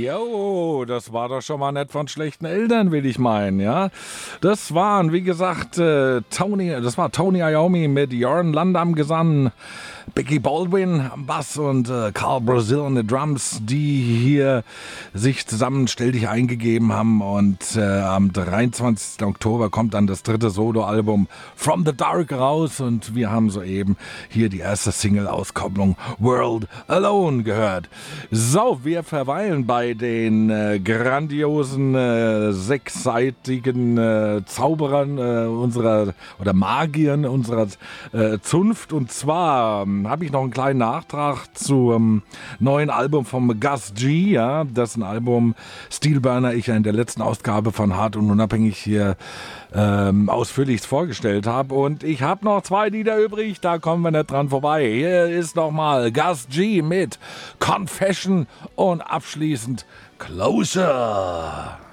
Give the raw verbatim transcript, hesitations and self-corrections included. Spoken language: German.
Jo, das war doch schon mal nett von schlechten Eltern, will ich meinen, ja. Das waren, wie gesagt, äh, Tony, das war Tony Iommi mit Jörn Lande am Gesang, Becky Baldwin am Bass und äh, Carl Brazil an den Drums, die hier sich zusammen Stell dich eingegeben haben. Und äh, am dreiundzwanzigsten Oktober kommt dann das dritte Soloalbum From the Dark raus. Und wir haben soeben hier die erste Single-Auskopplung World Alone gehört. So, wir verweilen bei den äh, grandiosen, äh, sechsseitigen äh, Zauberern äh, unserer, oder Magiern unserer äh, Zunft. Und zwar ähm, habe ich noch einen kleinen Nachtrag zum neuen Album von Gus G. Ja, das ist ein Album, Steelburner, ich ja in der letzten Ausgabe von Hart und Unabhängig hier ähm, ausführlich vorgestellt habe. Und ich habe noch zwei Lieder übrig, da kommen wir nicht dran vorbei. Hier ist nochmal Gus G mit Confession und abschließend Closer.